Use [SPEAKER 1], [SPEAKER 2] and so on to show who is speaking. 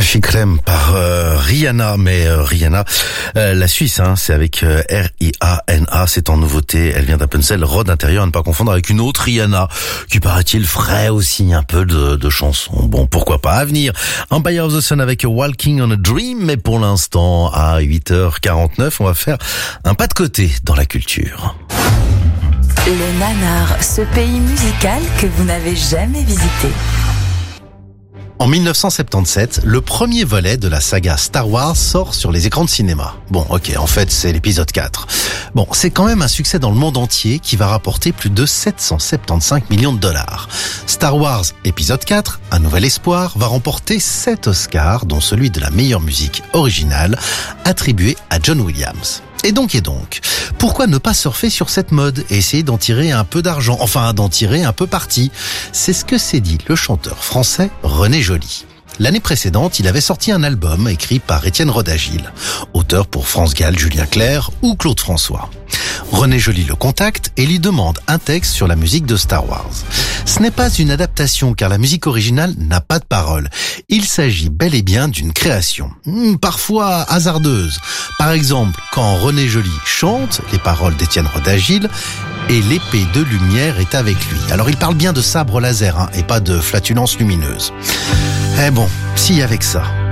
[SPEAKER 1] Coffee Crème par Rihanna, mais Rihanna, la Suisse, c'est avec R-I-A-N-A, c'est en nouveauté, elle vient d'Appenzell, Rhodes intérieur, à ne pas confondre avec une autre Rihanna, qui paraît-il ferait aussi un peu de chansons. Bon, pourquoi pas, à venir. Empire of the Sun avec Walking on a Dream, mais pour l'instant, à 8h49, on va faire un pas de côté dans la culture.
[SPEAKER 2] Le Nanar, ce pays musical que vous n'avez jamais visité.
[SPEAKER 1] En 1977, le premier volet de la saga Star Wars sort sur les écrans de cinéma. Bon, ok, en fait, c'est l'épisode 4. Bon, c'est quand même un succès dans le monde entier qui va rapporter plus de 775 millions de dollars. Star Wars épisode 4, Un Nouvel Espoir, va remporter 7 Oscars, dont celui de la meilleure musique originale, attribué à John Williams. Et donc, pourquoi ne pas surfer sur cette mode et essayer d'en tirer un peu d'argent, enfin d'en tirer un peu parti? C'est ce que s'est dit le chanteur français René Joly. L'année précédente, il avait sorti un album écrit par Étienne Roda-Gil, auteur pour France Gall, Julien Clerc ou Claude François. René Joly le contacte et lui demande un texte sur la musique de Star Wars. Ce n'est pas une adaptation car la musique originale n'a pas de paroles. Il s'agit bel et bien d'une création, parfois hasardeuse. Par exemple, quand René Joly chante les paroles d'Étienne Roda-Gil et l'épée de lumière est avec lui. Alors il parle bien de sabre laser et pas de flatulence lumineuse. Eh bon, si avec ça,